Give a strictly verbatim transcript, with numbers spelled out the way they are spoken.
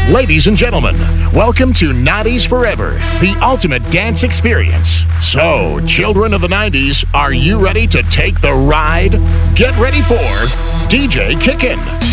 Ladies and gentlemen, welcome to Nineties Forever, the ultimate dance experience. So, children of the nineties, are you ready to take the ride? Get ready for D J Kickin'.